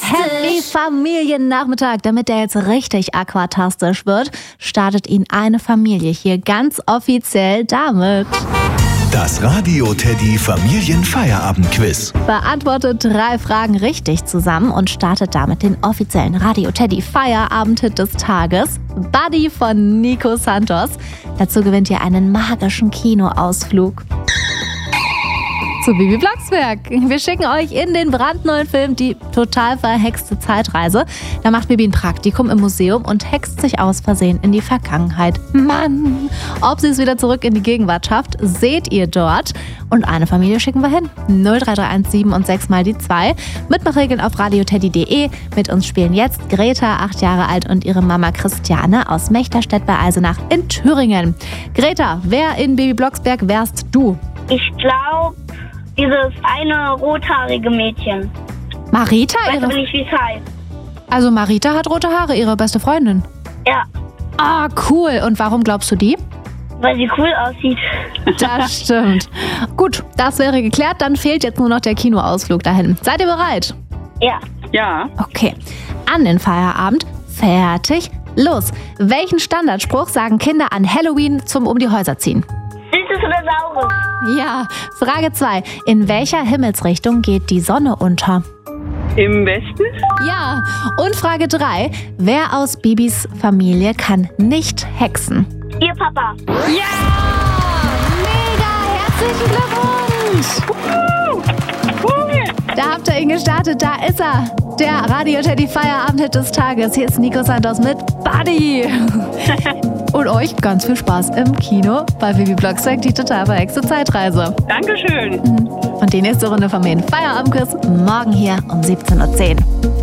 Happy Familiennachmittag. Damit der jetzt richtig aquatastisch wird, startet ihn eine Familie hier ganz offiziell damit. Das Radio Teddy Familienfeierabend-Quiz. Beantwortet 3 Fragen richtig zusammen und startet damit den offiziellen Radio Teddy Feierabend-Hit des Tages. Buddy von Nico Santos. Dazu gewinnt ihr einen magischen Kinoausflug zu Bibi Blocksberg. Wir schicken euch in den brandneuen Film Die total verhexte Zeitreise. Da macht Bibi ein Praktikum im Museum und hext sich aus Versehen in die Vergangenheit. Mann! Ob sie es wieder zurück in die Gegenwart schafft, seht ihr dort. Und eine Familie schicken wir hin. 03317 und 6 mal die 2. Mitmachregeln auf radioteddy.de. Mit uns spielen jetzt Greta, 8 Jahre alt, und ihre Mama Christiane aus Mechterstedt bei Eisenach in Thüringen. Greta, wer in Bibi Blocksberg wärst du? Ich glaube, dieses eine rothaarige Mädchen. Marita? Ich weiß aber nicht, wie es heißt. Also Marita hat rote Haare, ihre beste Freundin. Ja, Ah, cool. Und warum glaubst du die? weil sie cool aussieht. Das stimmt. Gut, das wäre geklärt. Dann fehlt jetzt nur noch der Kinoausflug dahin. Seid ihr bereit? Ja. Ja. Okay. An den Feierabend. Fertig. Los. Welchen Standardspruch sagen Kinder an Halloween zum Um die Häuser ziehen? Süßes oder Saures? Ja. Frage 2. In welcher Himmelsrichtung geht die Sonne unter? Im Westen? Ja. Und Frage 3. Wer aus Bibis Familie kann nicht hexen? Ihr Papa. Ja! Mega! Herzlichen Glückwunsch! Da habt ihr ihn gestartet, da ist er. Der Radio Teddy Feierabend-Hit des Tages. Hier ist Nico Santos mit Buddy. Und euch ganz viel Spaß im Kino bei Bibi Blocksberg, die total verhexte Zeitreise. Dankeschön. Und die nächste Runde vom Feierabend-Quiz morgen hier um 17:10 Uhr.